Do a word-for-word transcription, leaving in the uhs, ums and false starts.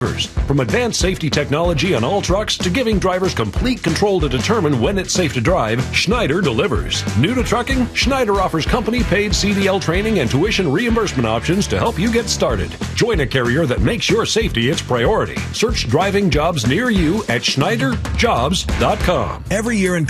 From advanced safety technology on all trucks to giving drivers complete control to determine when it's safe to drive, Schneider delivers. New to trucking, Schneider offers company-paid C D L training and tuition reimbursement options to help you get started. Join a carrier that makes your safety its priority. Search driving jobs near you at Schneider Jobs dot com. Every year in